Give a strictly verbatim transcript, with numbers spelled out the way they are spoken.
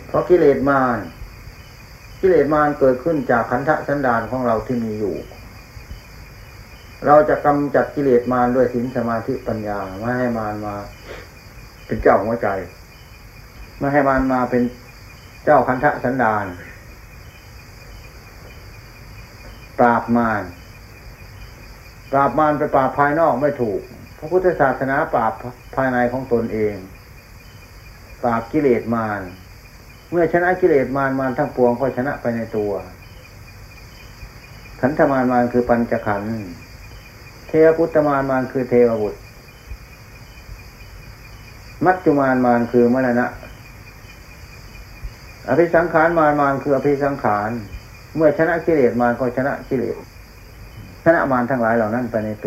เพราะกิเลสมารกิเลสมารเกิดขึ้นจากขันธสันดานของเราที่มีอยู่เราจะกำจัดกิเลสมารด้วยศีลสมาธิปัญญาไม่ให้มารมาเป็นเจ้าหัวใจไม่ให้มารมาเป็นเจ้าขันธสันดานปราบมารปราบมารไปปราบภายนอกไม่ถูกพระพุทธศาสนาปราบภายในของตนเองปราบกิเลสมารเมื่อชนะกิเลสมารมารทั้งปวงก็ชนะไปในตัวขันธมารมารคือปัญจขันธ์เทวปุตตมารมารคือเทวบุตรมัจจุมารมารคือมรณะอภิสังขารมารมารคืออภิสังขารเมื่อชนะกิเลสมารก็ชนะกิเลสชนะมารทั้งหลายเหล่านั้นไปในตัว